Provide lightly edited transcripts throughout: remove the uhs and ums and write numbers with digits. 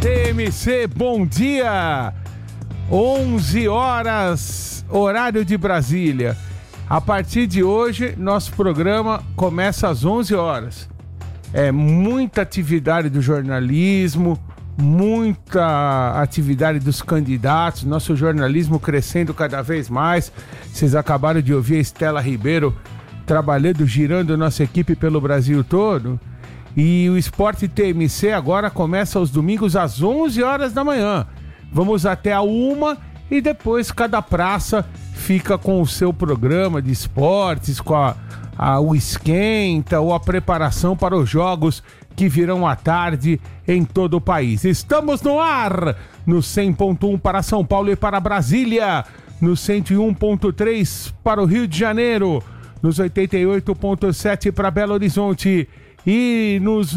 TMC, bom dia! 11 horas, horário de Brasília. A partir de hoje, nosso programa começa às 11 horas. É muita atividade do jornalismo, muita atividade dos candidatos, nosso jornalismo crescendo cada vez mais. Vocês acabaram de ouvir a Estela Ribeiro trabalhando, girando nossa equipe pelo Brasil todo. E o Esporte TMC agora começa aos domingos às 11 horas da manhã. Vamos até a 1 e depois cada praça fica com o seu programa de esportes, com o esquenta ou a preparação para os jogos que virão à tarde em todo o país. Estamos no ar, no 100.1 para São Paulo e para Brasília, no 101.3 para o Rio de Janeiro, nos 88.7 para Belo Horizonte e nos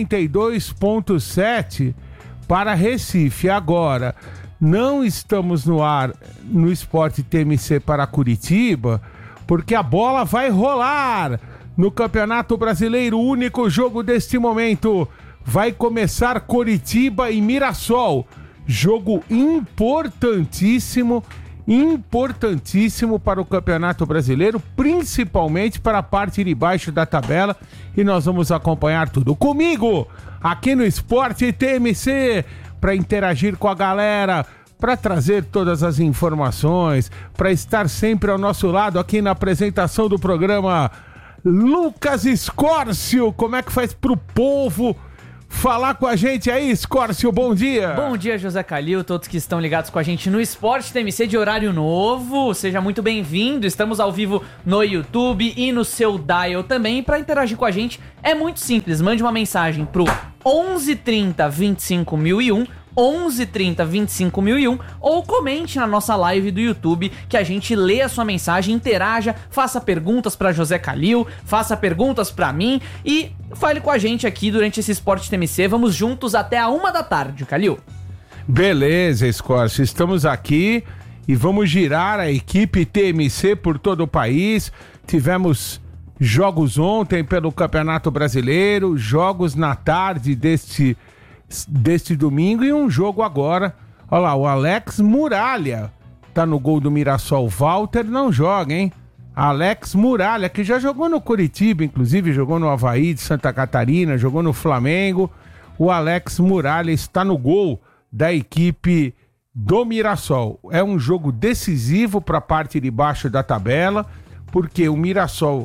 92.7 para Recife. Agora, não estamos no ar no Esporte TMC para Curitiba, porque a bola vai rolar no Campeonato Brasileiro. O único jogo deste momento vai começar Coritiba e Mirassol. Jogo importantíssimo para o Campeonato Brasileiro, principalmente para a parte de baixo da tabela, e nós vamos acompanhar tudo comigo aqui no Esporte TMC para interagir com a galera, para trazer todas as informações, para estar sempre ao nosso lado aqui na apresentação do programa. Lucas Escórcio, como é que faz pro povo falar com a gente aí, Escórcio? Bom dia! Bom dia, José Calil, todos que estão ligados com a gente no Esporte TMC de horário novo. Seja muito bem-vindo, estamos ao vivo no YouTube e no seu dial também. Para interagir com a gente é muito simples, mande uma mensagem pro 1130 25001, 1130 25001, ou comente na nossa live do YouTube, que a gente lê a sua mensagem, interaja, faça perguntas para José Calil, faça perguntas para mim e fale com a gente aqui durante esse Esporte TMC. Vamos juntos até a 1 da tarde, Calil. Beleza, Escórcio, estamos aqui e vamos girar a equipe TMC por todo o país. Tivemos jogos ontem pelo Campeonato Brasileiro, jogos na tarde deste domingo e um jogo agora. Olha lá, o Alex Muralha tá no gol do Mirassol. Walter não joga, hein? Alex Muralha, que já jogou no Coritiba, inclusive jogou no Avaí de Santa Catarina, jogou no Flamengo. O Alex Muralha está no gol da equipe do Mirassol. É um jogo decisivo para a parte de baixo da tabela, porque o Mirassol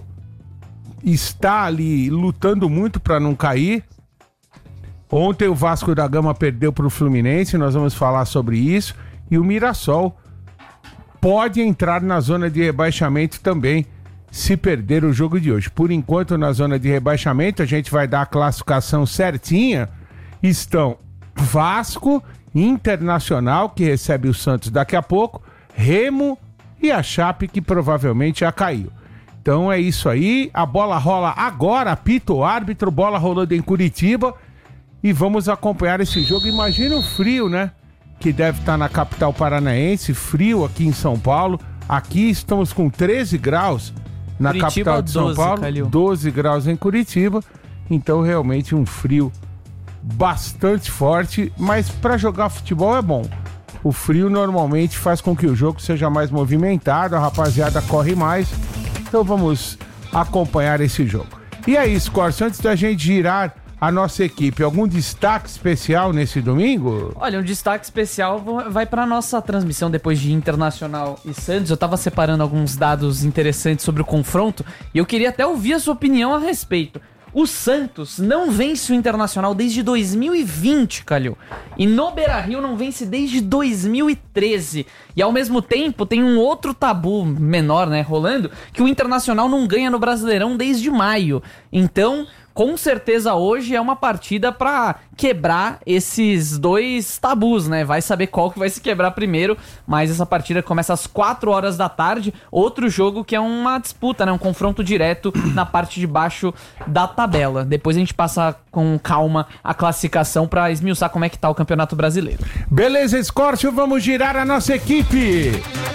está ali lutando muito para não cair. Ontem o Vasco da Gama perdeu para o Fluminense, nós vamos falar sobre isso. E o Mirassol pode entrar na zona de rebaixamento também, se perder o jogo de hoje. Por enquanto, na zona de rebaixamento, a gente vai dar a classificação certinha. Estão Vasco, Internacional, que recebe o Santos daqui a pouco, Remo e a Chape, que provavelmente já caiu. Então é isso aí, a bola rola agora, apita o árbitro, bola rolando em Curitiba. E vamos acompanhar esse jogo. Imagina o frio, né? Que deve estar na capital paranaense. Frio aqui em São Paulo. Aqui estamos com 13 graus na Curitiba, capital de São Paulo. Calil. 12 graus em Curitiba. Então realmente um frio bastante forte. Mas para jogar futebol é bom. O frio normalmente faz com que o jogo seja mais movimentado. A rapaziada corre mais. Então vamos acompanhar esse jogo. E aí, Escórcio, antes da gente girar a nossa equipe, algum destaque especial nesse domingo? Olha, um destaque especial vai para a nossa transmissão depois de Internacional e Santos. Eu tava separando alguns dados interessantes sobre o confronto e eu queria até ouvir a sua opinião a respeito. O Santos não vence o Internacional desde 2020, Calil. E no Beira-Rio não vence desde 2013. E ao mesmo tempo tem um outro tabu menor, né, rolando, que o Internacional não ganha no Brasileirão desde maio. Então, com certeza hoje é uma partida pra quebrar esses dois tabus, né? Vai saber qual que vai se quebrar primeiro, mas essa partida começa às 4 horas da tarde. Outro jogo que é uma disputa, né? Um confronto direto na parte de baixo da tabela. Depois a gente passa com calma a classificação pra esmiuçar como é que tá o Campeonato Brasileiro. Beleza, Escórcio, vamos girar a nossa equipe.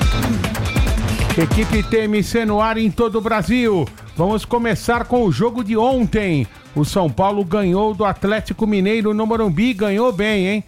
Equipe TMC no ar em todo o Brasil. Vamos começar com o jogo de ontem. O São Paulo ganhou do Atlético Mineiro no Morumbi, ganhou bem, hein?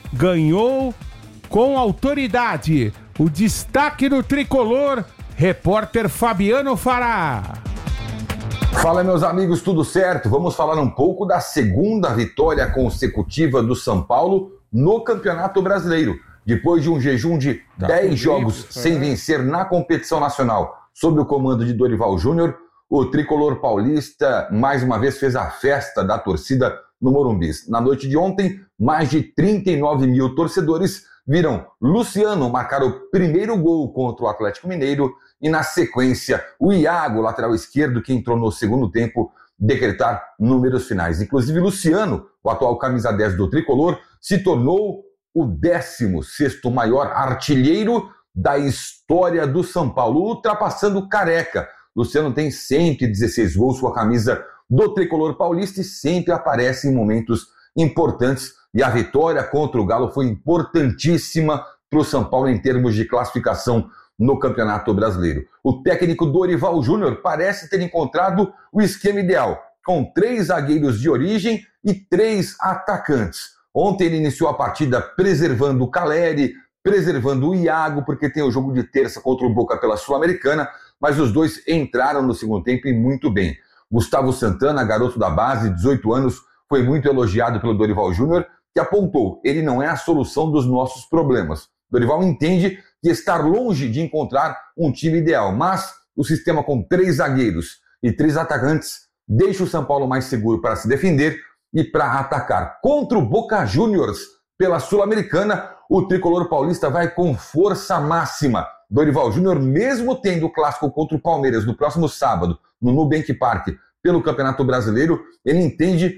ganhou com autoridade. O destaque do tricolor, repórter Fabiano Fará. Fala, meus amigos, tudo certo? Vamos falar um pouco da segunda vitória consecutiva do São Paulo no Campeonato Brasileiro. Depois de um jejum de 10 jogos sem vencer na competição nacional, sob o comando de Dorival Júnior, o tricolor paulista mais uma vez fez a festa da torcida no Morumbi. Na noite de ontem, mais de 39 mil torcedores viram Luciano marcar o primeiro gol contra o Atlético Mineiro e, na sequência, o Iago, lateral esquerdo, que entrou no segundo tempo, decretar números finais. Inclusive, Luciano, o atual camisa 10 do tricolor, se tornou o 16º maior artilheiro da história do São Paulo, ultrapassando o Careca. Luciano tem 116 gols com a camisa do tricolor paulista e sempre aparece em momentos importantes. E a vitória contra o Galo foi importantíssima para o São Paulo em termos de classificação no Campeonato Brasileiro. O técnico Dorival Júnior parece ter encontrado o esquema ideal, com 3 zagueiros de origem e 3 atacantes. Ontem ele iniciou a partida preservando o Caleri, preservando o Iago, porque tem o jogo de terça contra o Boca pela Sul-Americana, mas os dois entraram no segundo tempo e muito bem. Gustavo Santana, garoto da base, 18 anos, foi muito elogiado pelo Dorival Júnior, que apontou: ele não é a solução dos nossos problemas. Dorival entende que estar longe de encontrar um time ideal, mas o sistema com 3 zagueiros e 3 atacantes deixa o São Paulo mais seguro para se defender e para atacar. Contra o Boca Juniors pela Sul-Americana, o tricolor paulista vai com força máxima. Dorival Júnior, mesmo tendo o clássico contra o Palmeiras no próximo sábado, no Nubank Park, pelo Campeonato Brasileiro, ele entende